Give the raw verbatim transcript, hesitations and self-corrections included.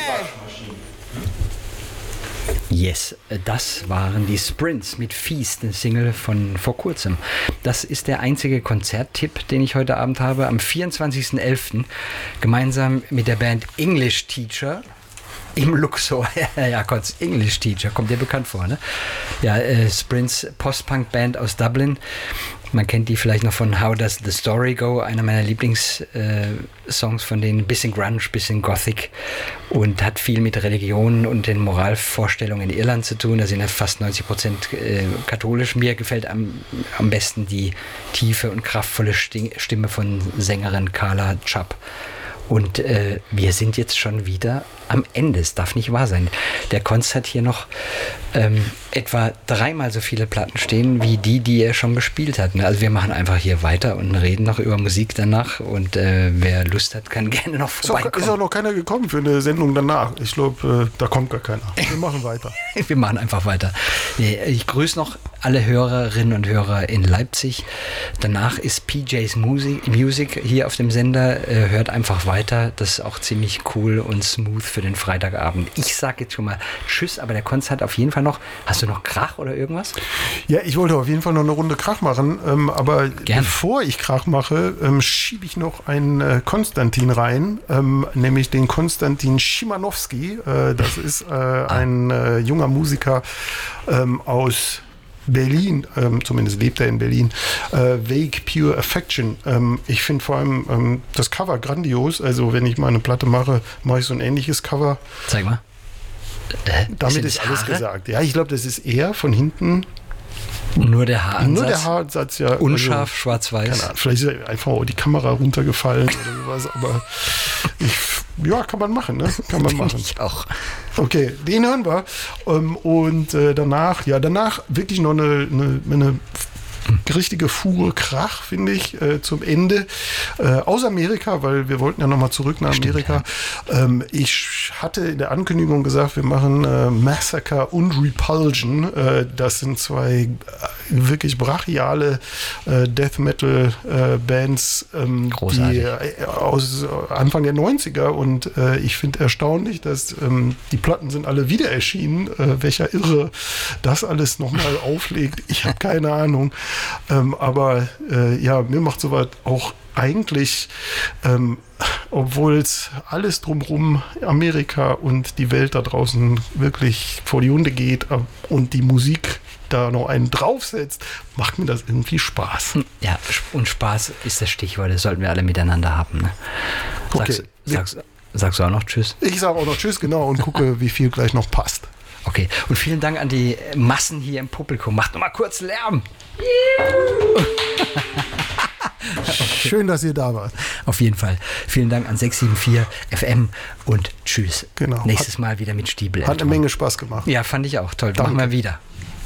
Yes, das waren die Sprints mit Feast, eine Single von vor kurzem. Das ist der einzige Konzerttipp, den ich heute Abend habe. Am vierundzwanzigsten elften gemeinsam mit der Band English Teacher im Luxor. Ja, kurz, English Teacher, kommt dir bekannt vor, ne? Ja, äh, Sprints, Post-Punk-Band aus Dublin. Man kennt die vielleicht noch von How Does the Story Go, einer meiner Lieblingssongs äh, von denen, bisschen Grunge, bisschen Gothic und hat viel mit Religion und den Moralvorstellungen in Irland zu tun. Da sind ja fast neunzig Prozent äh, katholisch. Mir gefällt am, am besten die tiefe und kraftvolle Stimme von Sängerin Carla Chubb. Und äh, wir sind jetzt schon wieder am Ende. Es darf nicht wahr sein. Der Konz hat hier noch ähm, etwa dreimal so viele Platten stehen, wie die, die er schon gespielt hat. Also wir machen einfach hier weiter und reden noch über Musik danach. Und äh, wer Lust hat, kann gerne noch vorbeikommen. Ist auch, ist auch noch keiner gekommen für eine Sendung danach. Ich glaube, äh, da kommt gar keiner. Wir machen weiter. Wir machen einfach weiter. Ich grüße noch alle Hörerinnen und Hörer in Leipzig. Danach ist P J's Music, Music hier auf dem Sender. Äh, hört einfach weiter. Das ist auch ziemlich cool und smooth für den Freitagabend. Ich sage jetzt schon mal Tschüss, aber der Konz hat auf jeden Fall noch, hast du noch Krach oder irgendwas? Ja, ich wollte auf jeden Fall noch eine Runde Krach machen, ähm, aber Gerne. Bevor ich Krach mache, ähm, schiebe ich noch einen äh, Konstantin rein, ähm, nämlich den Konstantin Schimanowski. Äh, das ist äh, ein äh, junger Musiker ähm, aus Berlin, ähm, zumindest lebt er in Berlin, äh, Vague Pure Affection. Ähm, ich finde vor allem ähm, das Cover grandios. Also wenn ich mal eine Platte mache, mache ich so ein ähnliches Cover. Zeig mal. Äh, Damit ist alles Haare? gesagt. Ja, ich glaube, das ist eher von hinten. Nur der Haaransatz? Nur der Haaransatz, ja. Unscharf, also, schwarz-weiß. Vielleicht ist einfach auch die Kamera runtergefallen oder sowas, aber ich, ja, kann man machen, ne? Kann man machen. Ich auch. Okay, den hören wir. Ähm, und äh, danach, ja, danach wirklich noch eine, eine, eine richtige Fuhre Krach, finde ich, äh, zum Ende. Äh, aus Amerika, weil wir wollten ja nochmal zurück nach Amerika. Stimmt, ja. ähm, ich hatte in der Ankündigung gesagt, wir machen äh, Massacre und Repulsion. Äh, das sind zwei äh, wirklich brachiale äh, Death Metal äh, Bands, ähm, die äh, aus Anfang der neunziger, und äh, ich finde erstaunlich, dass ähm, die Platten sind alle wieder erschienen. Äh, welcher Irre das alles nochmal auflegt, ich habe keine Ahnung. Ähm, aber äh, ja, mir macht sowas auch eigentlich, ähm, obwohl es alles drumherum, Amerika und die Welt da draußen wirklich vor die Hunde geht äh, und die Musik da noch einen draufsetzt, macht mir das irgendwie Spaß. Ja, und Spaß ist das Stichwort, das sollten wir alle miteinander haben. Ne? Sagst, Okay. sagst, sagst du auch noch Tschüss? Ich sage auch noch Tschüss, genau, und gucke, wie viel gleich noch passt. Okay, und vielen Dank an die Massen hier im Publikum. Macht noch mal kurz Lärm. Okay. Schön, dass ihr da wart. Auf jeden Fall. Vielen Dank an sechs sieben vier F M und tschüss. Genau. Nächstes hat, Mal wieder mit Stiebel. Hat eine Menge Spaß gemacht. Ja, fand ich auch toll. Danke. Machen wir wieder.